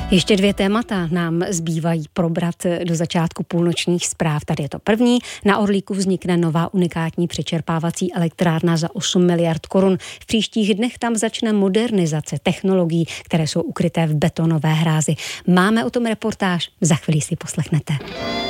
Ještě 2 témata nám zbývají probrat do začátku půlnočních zpráv. Tady je to první. Na Orlíku vznikne nová unikátní přečerpávací elektrárna za 8 miliard korun. V příštích dnech tam začne modernizace technologií, které jsou ukryté v betonové hrázi. Máme o tom reportáž, za chvíli si poslechnete.